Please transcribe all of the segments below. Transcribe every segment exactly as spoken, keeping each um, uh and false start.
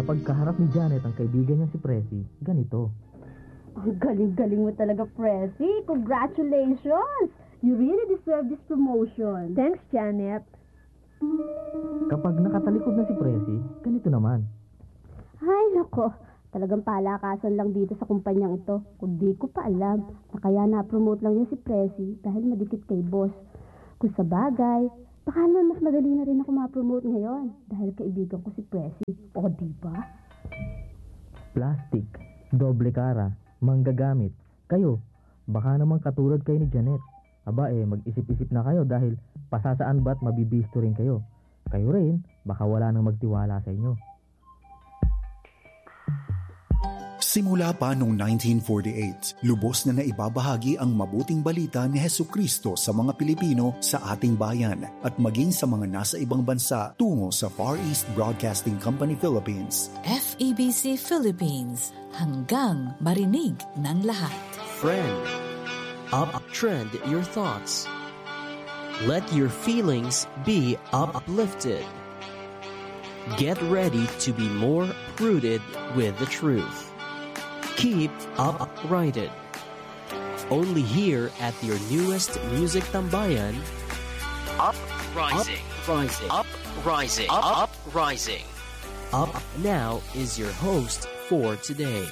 Kapag kaharap ni Janet ang kaibigan niya si Presi, ganito. Ang galing-galing mo talaga, Presi. Congratulations! You really deserve this promotion. Thanks, Janet. Kapag nakatalikod na si Presi, ganito naman. Ay, nako. Talagang palakasan lang dito sa kumpanyang ito. Kung di ko pa alam na kaya na-promote lang yan si Presi dahil madikit kay boss. Kung sa bagay, baka naman mas madali na rin ako ma-promote ngayon dahil kaibigan ko si Presi. O, di ba? Plastic, doble kara, manggagamit. Kayo, baka naman katulad kayo ni Janet. Aba eh, mag-isip-isip na kayo dahil pasasaan ba't mabibisto rin kayo. Kayo rin, baka wala nang magtiwala sa inyo. Simula pa noong nineteen forty-eight, lubos na naibabahagi ang mabuting balita ni Hesukristo sa mga Pilipino sa ating bayan at maging sa mga nasa ibang bansa tungo sa Far East Broadcasting Company Philippines. F E B C Philippines, hanggang marinig ng lahat. Friend, uptrend your thoughts. Let your feelings be uplifted. Get ready to be more rooted with the truth. Keep uprighted. Only here at your newest music tambayan, Uprising. Uprising. Uprising. Up, uprising. Up now is your host for today.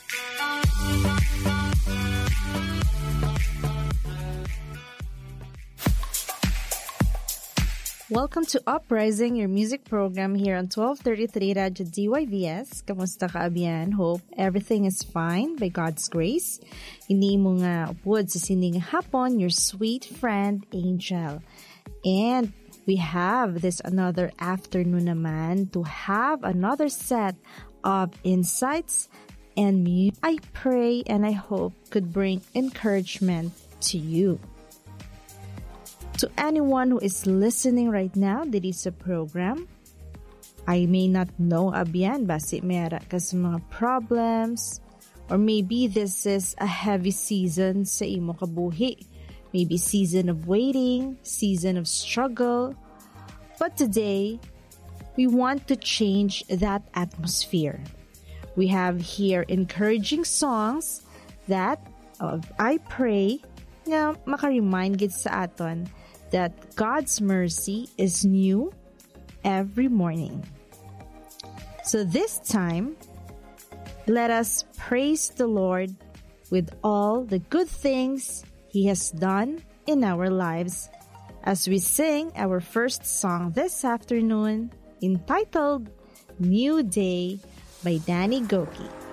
Welcome to Uprising, your music program here on twelve thirty-three Radyo D Y V S. Kamusta ka, Abian? Hope everything is fine by God's grace. Hindi mo nga upod sa sining hapon, your sweet friend, Angel. And we have this another afternoon naman to have another set of insights and music I pray and I hope could bring encouragement to you. To anyone who is listening right now, there is a program. I may not know, Abian, basi mera ka sa mga problems. Or maybe this is a heavy season sa imo kabuhi. Maybe season of waiting, season of struggle. But today, we want to change that atmosphere. We have here encouraging songs that uh, I pray na makaremind gid sa aton that God's mercy is new every morning. So this time, let us praise the Lord with all the good things He has done in our lives as we sing our first song this afternoon entitled New Day by Danny Goki.